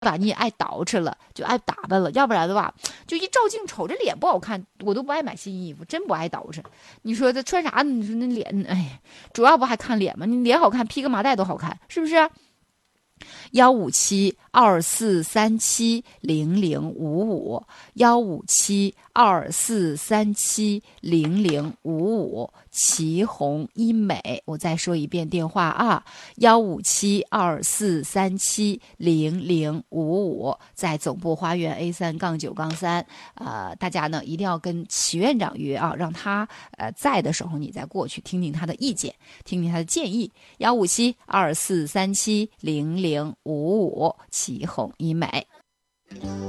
吧，你也爱捯饬了，就爱打扮了，要不然的话，就一照镜瞅着脸不好看，我都不爱买新衣服，真不爱捯饬。你说这穿啥呢？你说那脸，哎，主要不还看脸吗？你脸好看，披个麻袋都好看，是不是？1572437005515724370055，祁红医美。我再说一遍电话啊，15724370055，在总部花园 A3-9-3。大家呢一定要跟祁院长约啊，让他在的时候你再过去听听他的意见，听听他的建议。15724370055，祁红医美。